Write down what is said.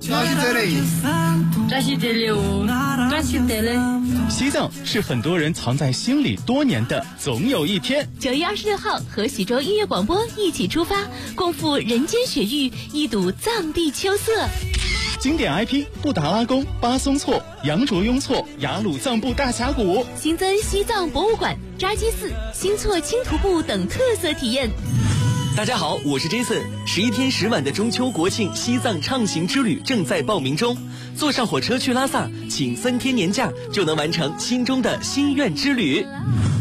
西藏是很多人藏在心里多年的总有一天。 9月26号和喜洲音乐广播一起出发，共赴人间雪域，一睹藏地秋色。 经典 IP 布达拉宫、巴松措、羊卓雍措、雅鲁藏布大峡谷， 新增西藏博物馆、扎基寺、新措轻徒步等特色体验。 大家好，我是 Jason。11天10晚的中秋国庆西藏畅行之旅正在报名中，坐上火车去拉萨，请3天年假就能完成心中的心愿之旅。